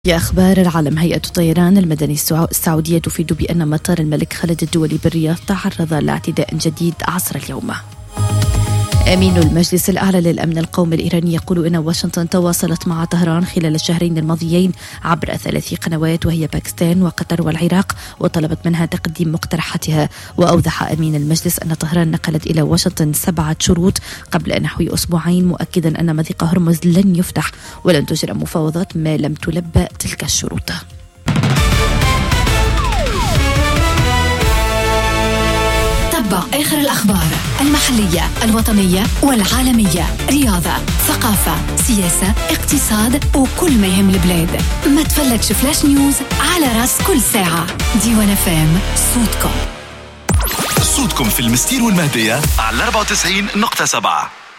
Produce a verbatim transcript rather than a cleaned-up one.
يا أخبار العالم، هيئة الطيران المدني السعودية تفيد بأن مطار الملك خالد الدولي بالرياض تعرض لاعتداء جديد عصر اليوم. أمين المجلس الأعلى للأمن القومي الإيراني يقول إن واشنطن تواصلت مع طهران خلال الشهرين الماضيين عبر ثلاث قنوات وهي باكستان وقطر والعراق، وطلبت منها تقديم مقترحاتها. وأوضح أمين المجلس أن طهران نقلت إلى واشنطن سبعة شروط قبل نحو أسبوعين، مؤكدا أن مضيق هرمز لن يفتح ولن تجرى مفاوضات ما لم تلبى تلك الشروط. تتبع آخر الأخبار المحلية الوطنية والعالمية، رياضة، ثقافة، سياسة، اقتصاد وكل ما يهم البلاد. ما تفلتش فلاش نيوز على راس كل ساعة. ديوان اف ام، صوتكم صوتكم في المستير والمهدية على أربعة وتسعين نقطة سبعة.